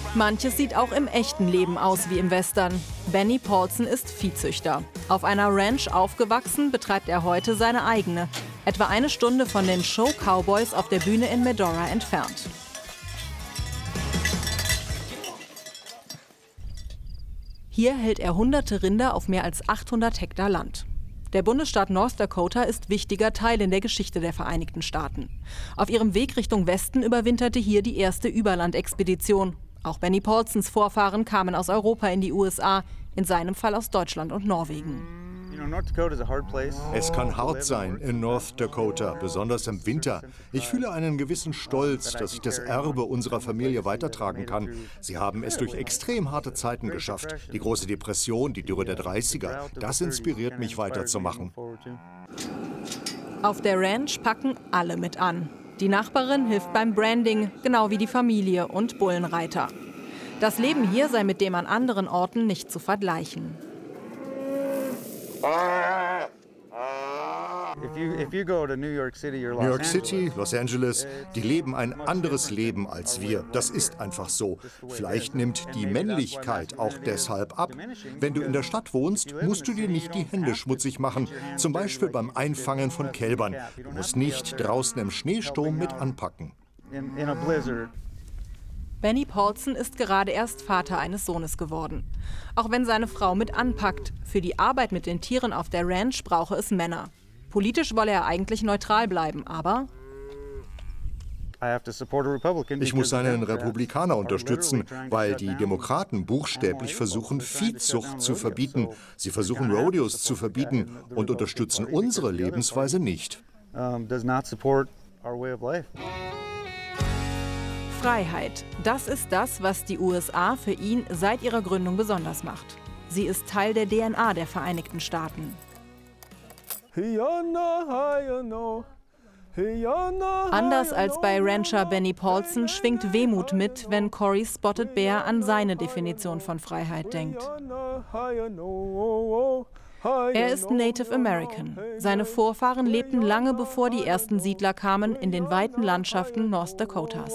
Manches sieht auch im echten Leben aus wie im Western. Benny Paulson ist Viehzüchter. Auf einer Ranch aufgewachsen, betreibt er heute seine eigene. Etwa eine Stunde von den Show-Cowboys auf der Bühne in Medora entfernt. Hier hält er hunderte Rinder auf mehr als 800 Hektar Land. Der Bundesstaat North Dakota ist wichtiger Teil in der Geschichte der Vereinigten Staaten. Auf ihrem Weg Richtung Westen überwinterte hier die erste Überlandexpedition. Auch Benny Paulsons Vorfahren kamen aus Europa in die USA, in seinem Fall aus Deutschland und Norwegen. Es kann hart sein in North Dakota, besonders im Winter. Ich fühle einen gewissen Stolz, dass ich das Erbe unserer Familie weitertragen kann. Sie haben es durch extrem harte Zeiten geschafft. Die große Depression, die Dürre der 30er, das inspiriert mich weiterzumachen. Auf der Ranch packen alle mit an. Die Nachbarin hilft beim Branding, genau wie die Familie und Bullenreiter. Das Leben hier sei mit dem an anderen Orten nicht zu vergleichen. New York City, Los Angeles, die leben ein anderes Leben als wir. Das ist einfach so. Vielleicht nimmt die Männlichkeit auch deshalb ab. Wenn du in der Stadt wohnst, musst du dir nicht die Hände schmutzig machen. Zum Beispiel beim Einfangen von Kälbern. Du musst nicht draußen im Schneesturm mit anpacken. Benny Paulson ist gerade erst Vater eines Sohnes geworden. Auch wenn seine Frau mit anpackt, für die Arbeit mit den Tieren auf der Ranch brauche es Männer. Politisch wolle er eigentlich neutral bleiben, aber ich muss einen Republikaner unterstützen, weil die Demokraten buchstäblich versuchen, Viehzucht zu verbieten. Sie versuchen, Rodeos zu verbieten und unterstützen unsere Lebensweise nicht. Freiheit, das ist das, was die USA für ihn seit ihrer Gründung besonders macht. Sie ist Teil der DNA der Vereinigten Staaten. Anders als bei Rancher Benny Paulson schwingt Wehmut mit, wenn Cory Spotted Bear an seine Definition von Freiheit denkt. Er ist Native American. Seine Vorfahren lebten lange bevor die ersten Siedler kamen in den weiten Landschaften North Dakotas.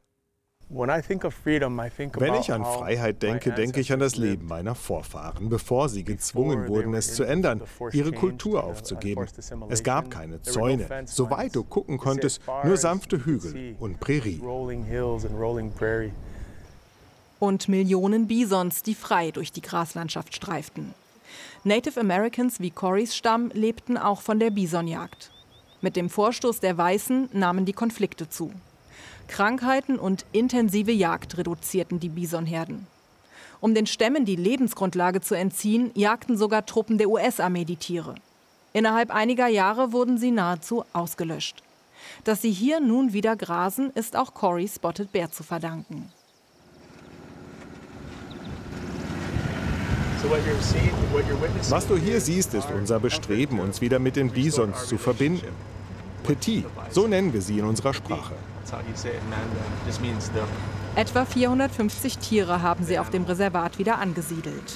Wenn ich an Freiheit denke, denke ich an das Leben meiner Vorfahren, bevor sie gezwungen wurden, es zu ändern, ihre Kultur aufzugeben. Es gab keine Zäune. Soweit du gucken konntest, nur sanfte Hügel und Prärie. Und Millionen Bisons, die frei durch die Graslandschaft streiften. Native Americans wie Corys Stamm lebten auch von der Bisonjagd. Mit dem Vorstoß der Weißen nahmen die Konflikte zu. Krankheiten und intensive Jagd reduzierten die Bisonherden. Um den Stämmen die Lebensgrundlage zu entziehen, jagten sogar Truppen der US-Armee die Tiere. Innerhalb einiger Jahre wurden sie nahezu ausgelöscht. Dass sie hier nun wieder grasen, ist auch Cory Spotted Bear zu verdanken. Was du hier siehst, ist unser Bestreben, uns wieder mit den Bisons zu verbinden. Petit, so nennen wir sie in unserer Sprache. Etwa 450 Tiere haben sie auf dem Reservat wieder angesiedelt.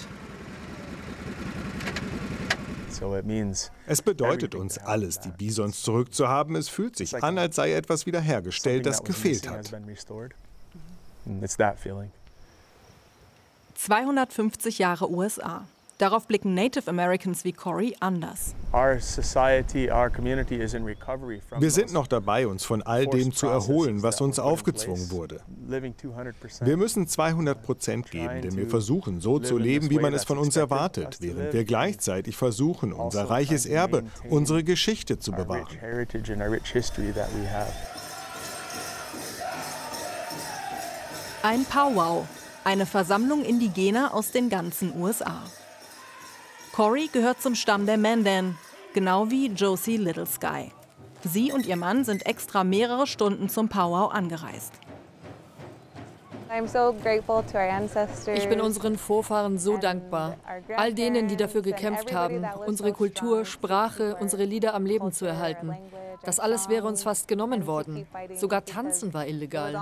Es bedeutet uns alles, die Bisons zurückzuhaben. Es fühlt sich an, als sei etwas wiederhergestellt, das gefehlt hat. 250 Jahre USA. Darauf blicken Native Americans wie Cory anders. Wir sind noch dabei, uns von all dem zu erholen, was uns aufgezwungen wurde. Wir müssen 200% geben, denn wir versuchen, so zu leben, wie man es von uns erwartet, während wir gleichzeitig versuchen, unser reiches Erbe, unsere Geschichte zu bewahren. Ein Powwow, eine Versammlung Indigener aus den ganzen USA. Cory gehört zum Stamm der Mandan, genau wie Josie Little Sky. Sie und ihr Mann sind extra mehrere Stunden zum Powwow angereist. Ich bin unseren Vorfahren so dankbar. All denen, die dafür gekämpft haben, unsere Kultur, Sprache, unsere Lieder am Leben zu erhalten. Das alles wäre uns fast genommen worden. Sogar Tanzen war illegal.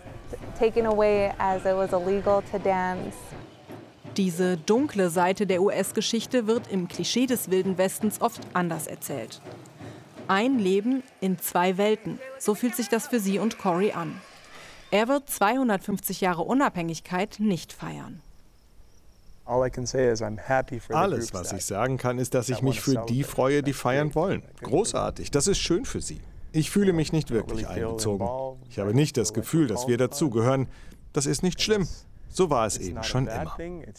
Diese dunkle Seite der US-Geschichte wird im Klischee des Wilden Westens oft anders erzählt. Ein Leben in zwei Welten, so fühlt sich das für sie und Cory an. Er wird 250 Jahre Unabhängigkeit nicht feiern. Alles, was ich sagen kann, ist, dass ich mich für die freue, die feiern wollen. Großartig, das ist schön für sie. Ich fühle mich nicht wirklich einbezogen. Ich habe nicht das Gefühl, dass wir dazugehören. Das ist nicht schlimm. So war es eben schon immer.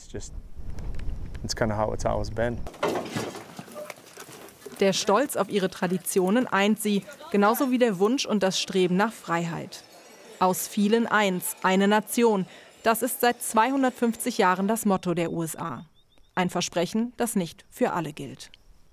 Der Stolz auf ihre Traditionen eint sie, genauso wie der Wunsch und das Streben nach Freiheit. Aus vielen eins, eine Nation. Das ist seit 250 Jahren das Motto der USA. Ein Versprechen, das nicht für alle gilt.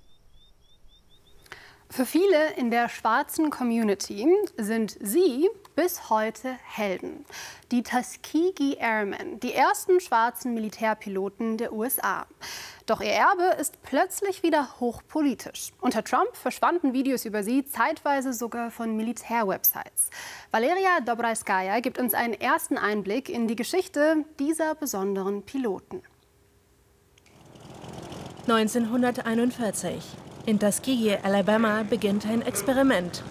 Für viele in der schwarzen Community sind sie bis heute Helden. Die Tuskegee Airmen, die ersten schwarzen Militärpiloten der USA. Doch ihr Erbe ist plötzlich wieder hochpolitisch. Unter Trump verschwanden Videos über sie zeitweise sogar von Militärwebsites. Valeria Dobrajskaja gibt uns einen ersten Einblick in die Geschichte dieser besonderen Piloten. 1941. In Tuskegee, Alabama, beginnt ein Experiment.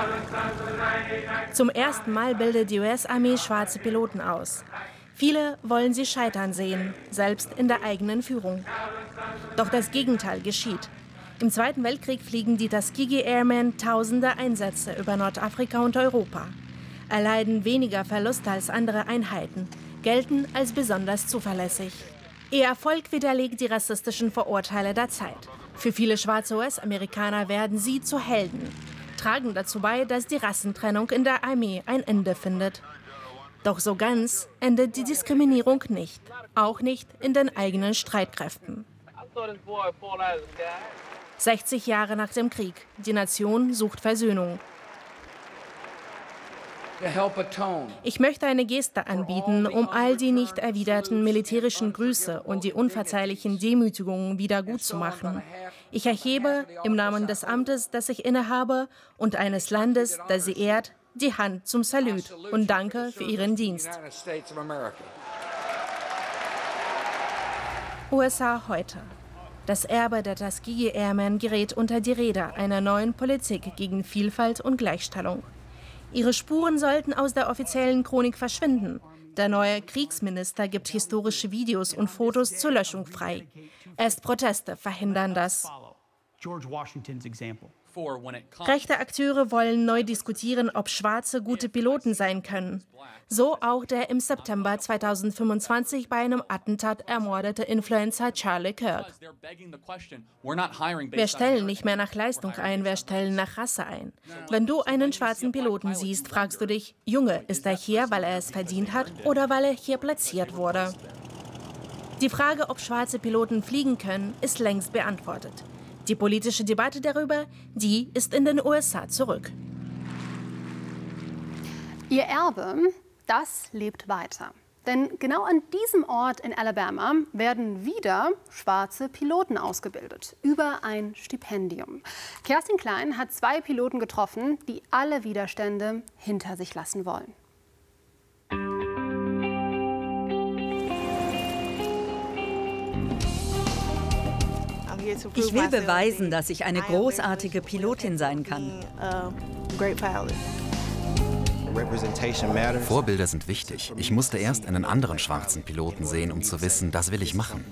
Zum ersten Mal bildet die US-Armee schwarze Piloten aus. Viele wollen sie scheitern sehen, selbst in der eigenen Führung. Doch das Gegenteil geschieht. Im Zweiten Weltkrieg fliegen die Tuskegee Airmen tausende Einsätze über Nordafrika und Europa. Erleiden weniger Verluste als andere Einheiten, gelten als besonders zuverlässig. Ihr Erfolg widerlegt die rassistischen Vorurteile der Zeit. Für viele schwarze US-Amerikaner werden sie zu Helden, tragen dazu bei, dass die Rassentrennung in der Armee ein Ende findet. Doch so ganz endet die Diskriminierung nicht, auch nicht in den eigenen Streitkräften. 60 Jahre nach dem Krieg, die Nation sucht Versöhnung. Ich möchte eine Geste anbieten, um all die nicht erwiderten militärischen Grüße und die unverzeihlichen Demütigungen wieder gutzumachen. Ich erhebe im Namen des Amtes, das ich innehabe, und eines Landes, das sie ehrt, die Hand zum Salüt und danke für Ihren Dienst. USA heute. Das Erbe der Tuskegee Airmen gerät unter die Räder einer neuen Politik gegen Vielfalt und Gleichstellung. Ihre Spuren sollten aus der offiziellen Chronik verschwinden. Der neue Kriegsminister gibt historische Videos und Fotos zur Löschung frei. Erst Proteste verhindern das. Rechte Akteure wollen neu diskutieren, ob Schwarze gute Piloten sein können. So auch der im September 2025 bei einem Attentat ermordete Influencer Charlie Kirk. Wir stellen nicht mehr nach Leistung ein, wir stellen nach Rasse ein. Wenn du einen schwarzen Piloten siehst, fragst du dich, Junge, ist er hier, weil er es verdient hat oder weil er hier platziert wurde? Die Frage, ob schwarze Piloten fliegen können, ist längst beantwortet. Die politische Debatte darüber, die ist in den USA zurück. Ihr Erbe, das lebt weiter. Denn genau an diesem Ort in Alabama werden wieder schwarze Piloten ausgebildet, über ein Stipendium. Kerstin Klein hat 2 Piloten getroffen, die alle Widerstände hinter sich lassen wollen. Ich will beweisen, dass ich eine großartige Pilotin sein kann. Vorbilder sind wichtig. Ich musste erst einen anderen schwarzen Piloten sehen, um zu wissen, das will ich machen.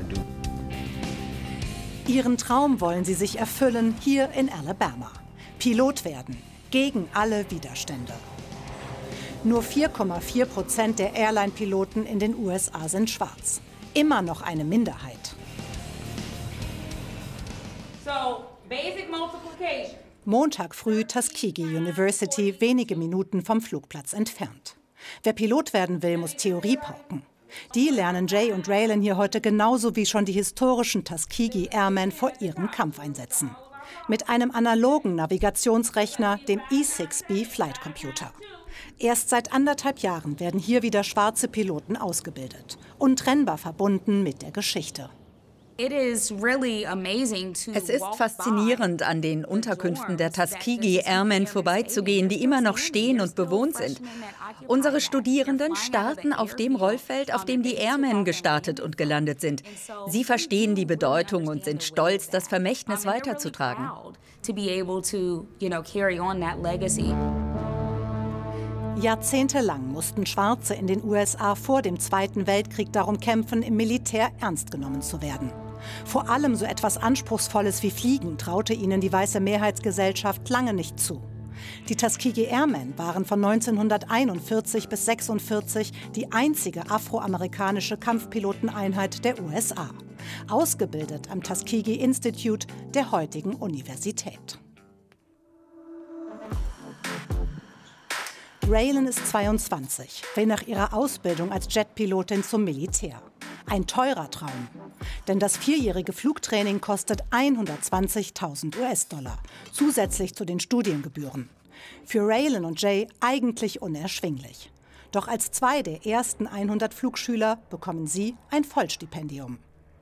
Ihren Traum wollen sie sich erfüllen hier in Alabama. Pilot werden, gegen alle Widerstände. Nur 4,4% der Airline-Piloten in den USA sind schwarz. Immer noch eine Minderheit. Montag früh Tuskegee University, wenige Minuten vom Flugplatz entfernt. Wer Pilot werden will, muss Theorie pauken. Die lernen Jay und Raylan hier heute genauso wie schon die historischen Tuskegee Airmen vor ihren Kampfeinsätzen. Mit einem analogen Navigationsrechner, dem E6B Flight Computer. Erst seit 1,5 Jahren werden hier wieder schwarze Piloten ausgebildet, untrennbar verbunden mit der Geschichte. Es ist faszinierend, an den Unterkünften der Tuskegee Airmen vorbeizugehen, die immer noch stehen und bewohnt sind. Unsere Studierenden starten auf dem Rollfeld, auf dem die Airmen gestartet und gelandet sind. Sie verstehen die Bedeutung und sind stolz, das Vermächtnis weiterzutragen. Jahrzehntelang mussten Schwarze in den USA vor dem Zweiten Weltkrieg darum kämpfen, im Militär ernst genommen zu werden. Vor allem so etwas Anspruchsvolles wie Fliegen traute ihnen die weiße Mehrheitsgesellschaft lange nicht zu. Die Tuskegee Airmen waren von 1941 bis 1946 die einzige afroamerikanische Kampfpiloteneinheit der USA, ausgebildet am Tuskegee Institute der heutigen Universität. Raylan ist 22, will nach ihrer Ausbildung als Jetpilotin zum Militär. Ein teurer Traum. Denn das 4-jährige Flugtraining kostet 120.000 US-Dollar, zusätzlich zu den Studiengebühren. Für Raylan und Jay eigentlich unerschwinglich. Doch als 2 der ersten 100 Flugschüler bekommen sie ein Vollstipendium.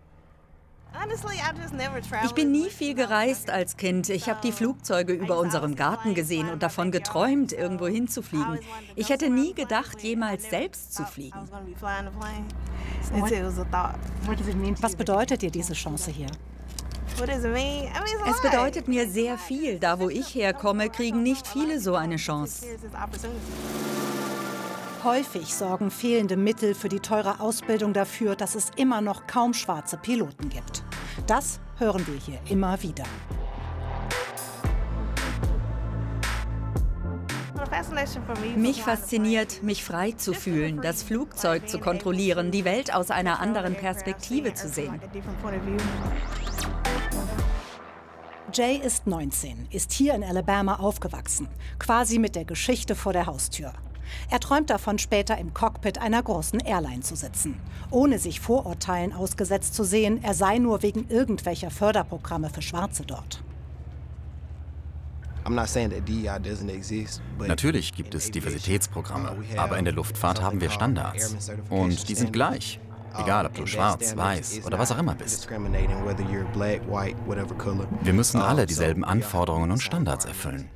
Ich bin nie viel gereist als Kind. Ich habe die Flugzeuge über unserem Garten gesehen und davon geträumt, irgendwo hinzufliegen. Ich hätte nie gedacht, jemals selbst zu fliegen. Was bedeutet dir diese Chance hier? Es bedeutet mir sehr viel. Da, wo ich herkomme, kriegen nicht viele so eine Chance. Häufig sorgen fehlende Mittel für die teure Ausbildung dafür, dass es immer noch kaum schwarze Piloten gibt. Das hören wir hier immer wieder. Mich fasziniert, mich frei zu fühlen, das Flugzeug zu kontrollieren, die Welt aus einer anderen Perspektive zu sehen. Jay ist 19, ist hier in Alabama aufgewachsen, quasi mit der Geschichte vor der Haustür. Er träumt davon, später im Cockpit einer großen Airline zu sitzen, ohne sich Vorurteilen ausgesetzt zu sehen, er sei nur wegen irgendwelcher Förderprogramme für Schwarze dort. Natürlich gibt es Diversitätsprogramme, aber in der Luftfahrt haben wir Standards. Und die sind gleich. Egal, ob du schwarz, weiß oder was auch immer bist. Wir müssen alle dieselben Anforderungen und Standards erfüllen.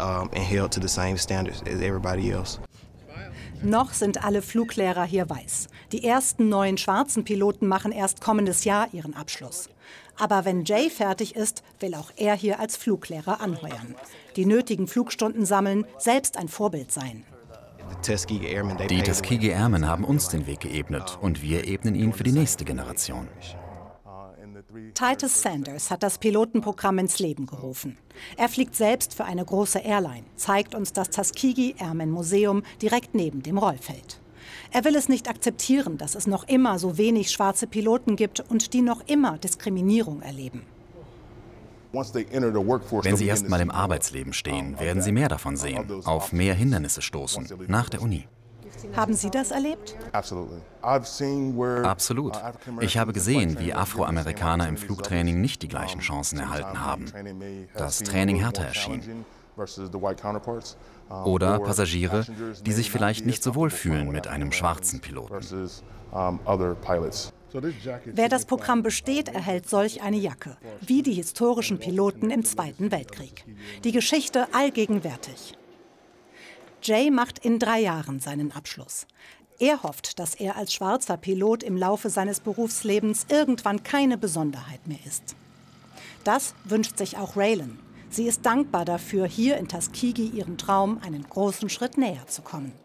Noch sind alle Fluglehrer hier weiß. Die ersten 9 schwarzen Piloten machen erst kommendes Jahr ihren Abschluss. Aber wenn Jay fertig ist, will auch er hier als Fluglehrer anheuern. Die nötigen Flugstunden sammeln, selbst ein Vorbild sein. Die Tuskegee Airmen haben uns den Weg geebnet und wir ebnen ihn für die nächste Generation. Titus Sanders hat das Pilotenprogramm ins Leben gerufen. Er fliegt selbst für eine große Airline, zeigt uns das Tuskegee Airmen Museum direkt neben dem Rollfeld. Er will es nicht akzeptieren, dass es noch immer so wenig schwarze Piloten gibt und die noch immer Diskriminierung erleben. Wenn sie erst mal im Arbeitsleben stehen, werden sie mehr davon sehen, auf mehr Hindernisse stoßen, nach der Uni. Haben Sie das erlebt? Absolut. Ich habe gesehen, wie Afroamerikaner im Flugtraining nicht die gleichen Chancen erhalten haben. Das Training härter erschien. Oder Passagiere, die sich vielleicht nicht so wohl fühlen mit einem schwarzen Piloten. Wer das Programm besteht, erhält solch eine Jacke, wie die historischen Piloten im Zweiten Weltkrieg. Die Geschichte allgegenwärtig. Jay macht in 3 Jahren seinen Abschluss. Er hofft, dass er als schwarzer Pilot im Laufe seines Berufslebens irgendwann keine Besonderheit mehr ist. Das wünscht sich auch Raylan. Sie ist dankbar dafür, hier in Tuskegee ihrem Traum einen großen Schritt näher zu kommen.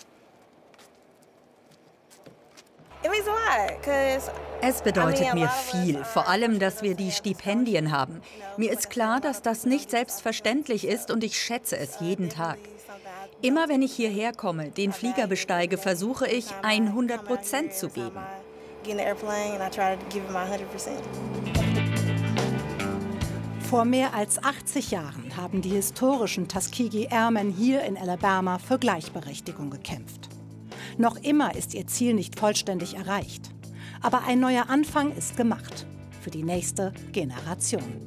Es bedeutet mir viel, vor allem, dass wir die Stipendien haben. Mir ist klar, dass das nicht selbstverständlich ist und ich schätze es jeden Tag. Immer wenn ich hierher komme, den Flieger besteige, versuche ich, 100% zu geben. Vor mehr als 80 Jahren haben die historischen Tuskegee Airmen hier in Alabama für Gleichberechtigung gekämpft. Noch immer ist ihr Ziel nicht vollständig erreicht. Aber ein neuer Anfang ist gemacht für die nächste Generation.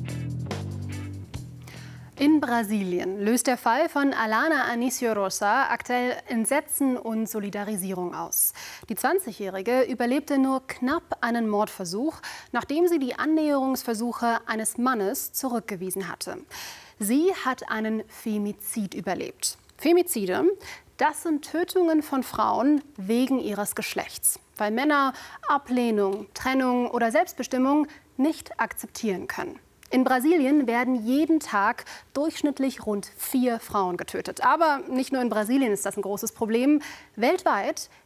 In Brasilien löst der Fall von Alana Anicio Rosa aktuell Entsetzen und Solidarisierung aus. Die 20-Jährige überlebte nur knapp einen Mordversuch, nachdem sie die Annäherungsversuche eines Mannes zurückgewiesen hatte. Sie hat einen Femizid überlebt. Femizide, das sind Tötungen von Frauen wegen ihres Geschlechts, weil Männer Ablehnung, Trennung oder Selbstbestimmung nicht akzeptieren können. In Brasilien werden jeden Tag durchschnittlich rund 4 Frauen getötet. Aber nicht nur in Brasilien ist das ein großes Problem. Weltweit